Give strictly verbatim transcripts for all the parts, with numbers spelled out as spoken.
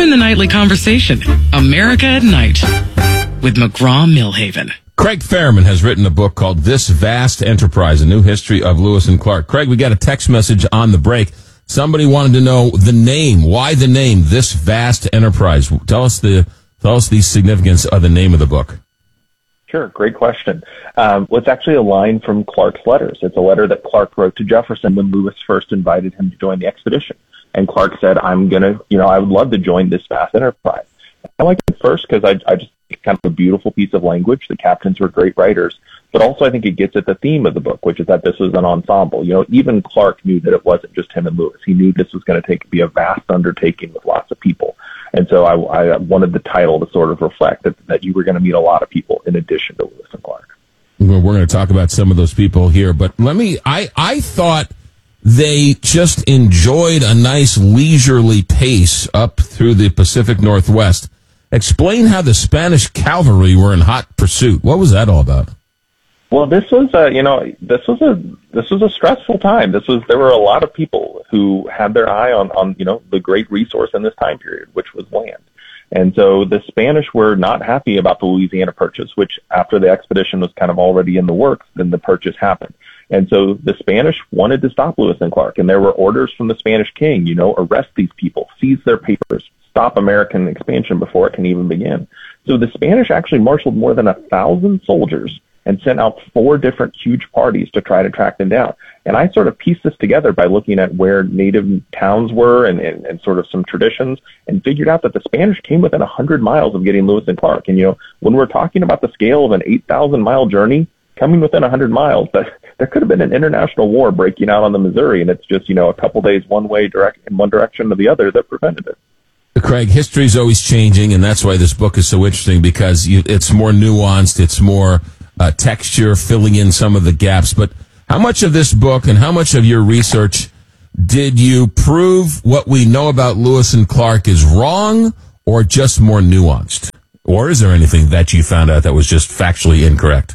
Join the nightly conversation. America at Night with McGraw-Millhaven. Craig Fairman has written a book called This Vast Enterprise, A New History of Lewis and Clark. Craig, we got a text message on the break. Somebody wanted to know the name. Why the name, This Vast Enterprise? Tell us the tell us the significance of the name of the book. Sure, great question. Um, well, it's actually a line from Clark's letters. It's a letter that Clark wrote to Jefferson when Lewis first invited him to join the expedition. And Clark said, I'm going to, you know, I would love to join this vast enterprise. I liked it first because I, I just, it's kind of a beautiful piece of language. The captains were great writers. But also I think it gets at the theme of the book, which is that this was an ensemble. You know, even Clark knew that it wasn't just him and Lewis. He knew this was going to take be a vast undertaking with lots of people. And so I, I wanted the title to sort of reflect that, that you were going to meet a lot of people in addition to Lewis and Clark. Well, we're going to talk about some of those people here, but let me, I, I thought they just enjoyed a nice leisurely pace up through the Pacific Northwest. Explain how the Spanish cavalry were in hot pursuit. What was that all about? Well, this was a, you know, this was a, this was a stressful time. This was, there were a lot of people who had their eye on, on, you know, the great resource in this time period, which was land. And so the Spanish were not happy about the Louisiana Purchase, which after the expedition was kind of already in the works, then the purchase happened. And so the Spanish wanted to stop Lewis and Clark, and there were orders from the Spanish king, you know, arrest these people, seize their papers, stop American expansion before it can even begin. So the Spanish actually marshaled more than a thousand soldiers and sent out four different huge parties to try to track them down. And I sort of pieced this together by looking at where native towns were and, and, and sort of some traditions, and figured out that the Spanish came within one hundred miles of getting Lewis and Clark. And, you know, when we're talking about the scale of an eight thousand mile journey, coming within one hundred miles, that there could have been an international war breaking out on the Missouri, and it's just, you know, a couple days one way direct in one direction or the other that prevented it. Craig, history is always changing, and that's why this book is so interesting, because you, it's more nuanced, it's more uh, texture, filling in some of the gaps. But how much of this book and how much of your research did you prove what we know about Lewis and Clark is wrong, or just more nuanced? Or is there anything that you found out that was just factually incorrect?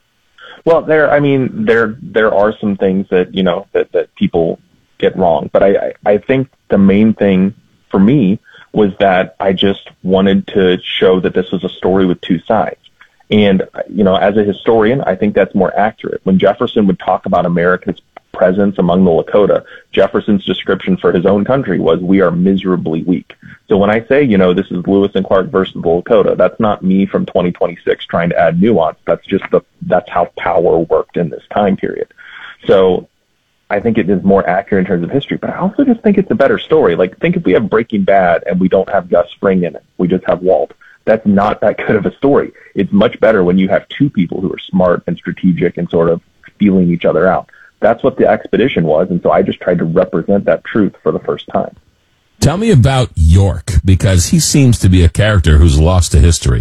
Well, there, I mean, there, there are some things that, you know, that, that people get wrong. But I, I think the main thing for me was that I just wanted to show that this was a story with two sides. And, you know, as a historian, I think that's more accurate. When Jefferson would talk about America's presence among the Lakota, Jefferson's description for his own country was, we are miserably weak. So when I say, you know, this is Lewis and Clark versus the Lakota, that's not me from twenty twenty-six trying to add nuance. That's just the, that's how power worked in this time period. So I think it is more accurate in terms of history, but I also just think it's a better story. Like, think if we have Breaking Bad and we don't have Gus Fring in it, we just have Walt. That's not that good of a story. It's much better when you have two people who are smart and strategic and sort of feeling each other out. That's what the expedition was, and so I just tried to represent that truth for the first time. Tell me about York, because he seems to be a character who's lost to history.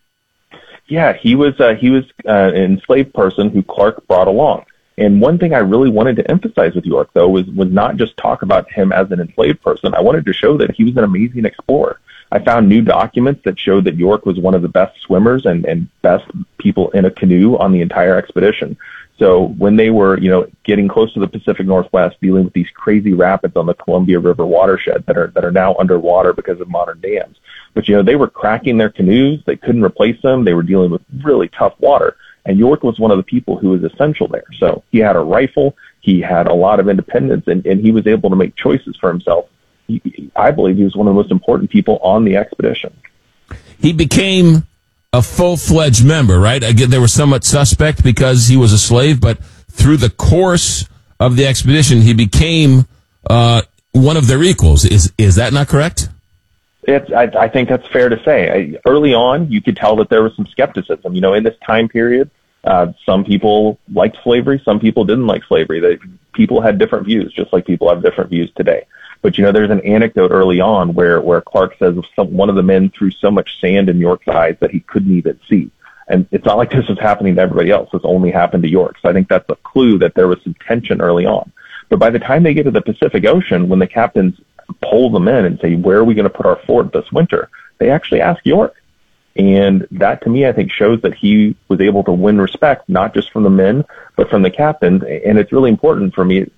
Yeah, he was uh, he was uh, an enslaved person who Clark brought along. And one thing I really wanted to emphasize with York, though, was, was not just talk about him as an enslaved person. I wanted to show that he was an amazing explorer. I found new documents that showed that York was one of the best swimmers and, and best people in a canoe on the entire expedition. So when they were, you know, getting close to the Pacific Northwest, dealing with these crazy rapids on the Columbia River watershed that are that are now underwater because of modern dams, but, you know, they were cracking their canoes. They couldn't replace them. They were dealing with really tough water. And York was one of the people who was essential there. So he had a rifle. He had a lot of independence, and, and he was able to make choices for himself. He, I believe he was one of the most important people on the expedition. He became a full-fledged member, right? Again, they were somewhat suspect because he was a slave, but through the course of the expedition, he became uh, one of their equals. Is is that not correct? It's, I, I think that's fair to say. I, early on, you could tell that there was some skepticism. You know, in this time period, uh, some people liked slavery, some people didn't like slavery. They, people had different views, just like people have different views today. But, you know, there's an anecdote early on where, where Clark says some, one of the men threw so much sand in York's eyes that he couldn't even see. And it's not like this was happening to everybody else. This only happened to York. So I think that's a clue that there was some tension early on. But by the time they get to the Pacific Ocean, when the captains pull them in and say, where are we going to put our fort this winter? They actually ask York. And that, to me, I think shows that he was able to win respect, not just from the men, but from the captains. And it's really important for me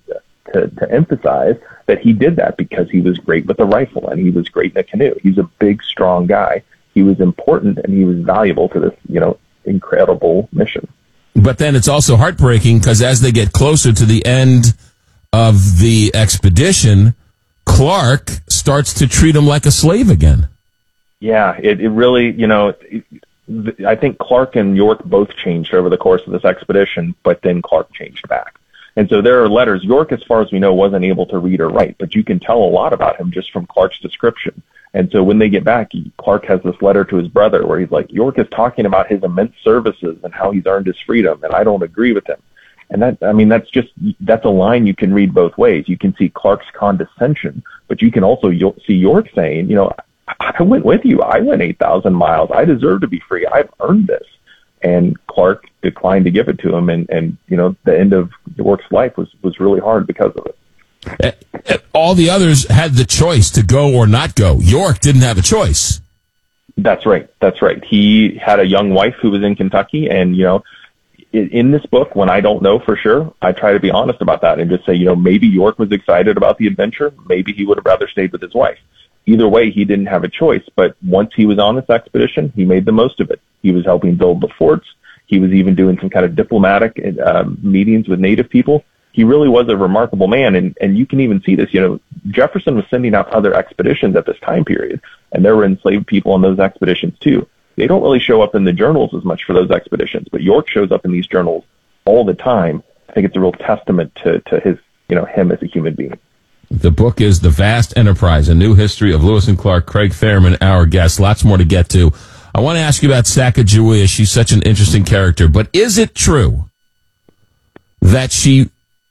to, to emphasize that he did that because he was great with a rifle and he was great in a canoe. He's a big, strong guy. He was important and he was valuable to this, you know, incredible mission. But then it's also heartbreaking because as they get closer to the end of the expedition, Clark starts to treat him like a slave again. Yeah, it, it really, you know, it, I think Clark and York both changed over the course of this expedition, but then Clark changed back. And so there are letters. York, as far as we know, wasn't able to read or write, but you can tell a lot about him just from Clark's description. And so when they get back, he, Clark has this letter to his brother where he's like, York is talking about his immense services and how he's earned his freedom, and I don't agree with him. And that, I mean, that's just, that's a line you can read both ways. You can see Clark's condescension, but you can also see York saying, you know, I went with you. I went eight thousand miles. I deserve to be free. I've earned this. And Clark declined to give it to him. And, and you know, the end of York's life was, was really hard because of it. All the others had the choice to go or not go. York didn't have a choice. That's right. That's right. He had a young wife who was in Kentucky. And, you know, in, in this book, when I don't know for sure, I try to be honest about that and just say, you know, maybe York was excited about the adventure. Maybe he would have rather stayed with his wife. Either way, he didn't have a choice. But once he was on this expedition, he made the most of it. He was helping build the forts. He was even doing some kind of diplomatic uh, meetings with native people. He really was a remarkable man. And, and you can even see this, you know, Jefferson was sending out other expeditions at this time period, and there were enslaved people on those expeditions too. They don't really show up in the journals as much for those expeditions, but York shows up in these journals all the time. I think it's a real testament to, to his, you know, him as a human being. The book is The Vast Enterprise, A New History of Lewis and Clark. Craig Fairman, our guest. Lots more to get to. I want to ask you about Sacagawea. She's such an interesting character. But is it true that she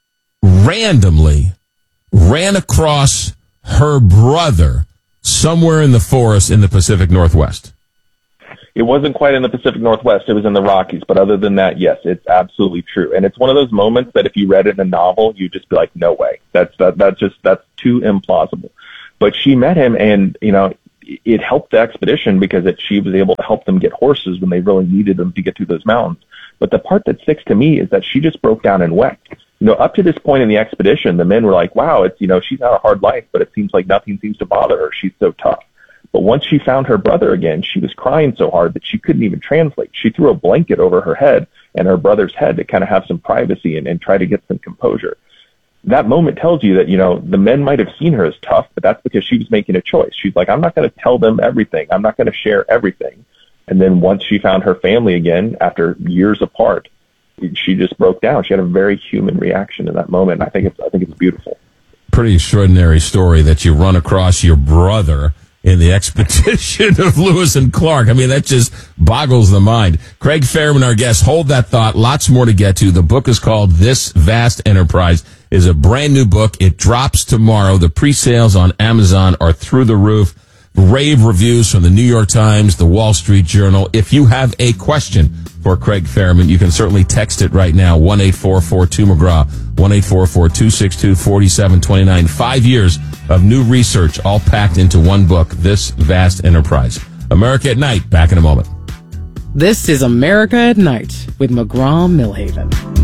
randomly ran across her brother somewhere in the forest in the Pacific Northwest? It wasn't quite in the Pacific Northwest. It was in the Rockies. But other than that, yes, it's absolutely true. And it's one of those moments that if you read it in a novel, you'd just be like, no way. That's, that, that's just, that's too implausible. But she met him and, you know, it helped the expedition because it, she was able to help them get horses when they really needed them to get through those mountains. But the part that sticks to me is that she just broke down and wept. You know, up to this point in the expedition, the men were like, wow, it's, you know, she's had a hard life, but it seems like nothing seems to bother her. She's so tough. But once she found her brother again, she was crying so hard that she couldn't even translate. She threw a blanket over her head and her brother's head to kind of have some privacy and, and try to get some composure. That moment tells you that, you know, the men might have seen her as tough, but that's because she was making a choice. She's like, I'm not going to tell them everything. I'm not going to share everything. And then once she found her family again, after years apart, she just broke down. She had a very human reaction in that moment. I think it's, I think it's beautiful. Pretty extraordinary story that you run across your brother in the expedition of Lewis and Clark. I mean, that just boggles the mind. Craig Fairman, our guest. Hold that thought. Lots more to get to. The book is called This Vast Enterprise. Is a brand new book. It drops tomorrow. The pre-sales on Amazon are through the roof. Rave reviews from the New York Times, the Wall Street Journal. If you have a question for Craig Fairman, you can certainly text it right now, one eight four four two McGraw, one eight four four two six two four seven two nine. Five years of new research, all packed into one book, This Vast Enterprise. America at Night, back in a moment. This is America at Night with McGraw Millhaven.